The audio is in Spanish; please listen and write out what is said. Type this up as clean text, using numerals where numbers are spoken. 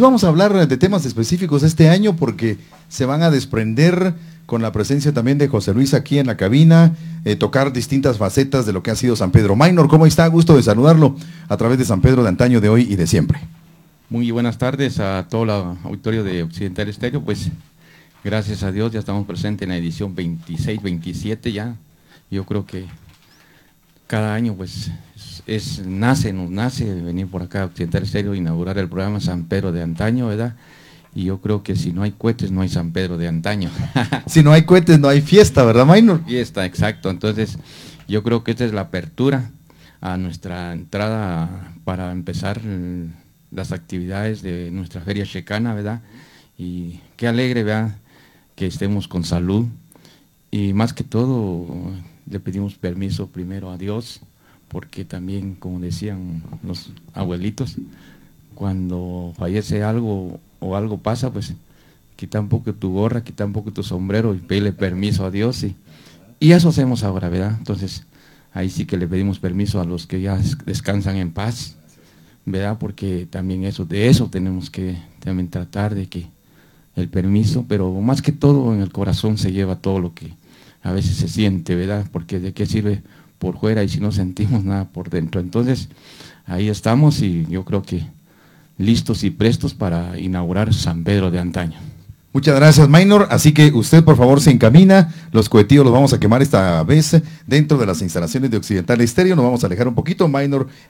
vamos a hablar de temas específicos este año porque se van a desprender con la presencia también de José Luis aquí en la cabina, tocar distintas facetas de lo que ha sido San Pedro. Minor, ¿cómo está? Gusto de saludarlo a través de San Pedro de antaño, de hoy y de siempre. Muy buenas tardes a todo el auditorio de Occidental Estéreo. Pues gracias a Dios ya estamos presentes en la edición 26, 27 ya. Yo creo que cada año pues nos nace venir por acá a Occidental Estéreo, inaugurar el programa San Pedro de antaño, ¿verdad? Y yo creo que si no hay cohetes, no hay San Pedro de antaño. Si no hay cohetes, no hay fiesta, ¿verdad, Minor? Fiesta, exacto. Entonces, yo creo que esta es la apertura a nuestra entrada para empezar las actividades de nuestra Feria Checana, ¿verdad? Y qué alegre, ¿verdad?, que estemos con salud. Y más que todo, le pedimos permiso primero a Dios, porque también, como decían los abuelitos, cuando fallece algo o algo pasa, pues quita un poco tu gorra, quita un poco tu sombrero y pídele permiso a Dios. Y eso hacemos ahora, ¿verdad? Entonces, ahí sí que le pedimos permiso a los que ya descansan en paz, ¿verdad? Porque también de eso tenemos que también tratar de que el permiso, pero más que todo en el corazón se lleva todo lo que a veces se siente, ¿verdad? Porque de qué sirve por fuera y si no sentimos nada por dentro. Entonces, ahí estamos y yo creo que listos y prestos para inaugurar San Pedro de antaño. Muchas gracias, Minor. Así que usted, por favor, se encamina. Los cohetillos los vamos a quemar esta vez dentro de las instalaciones de Occidental Estéreo. Nos vamos a alejar un poquito. Minor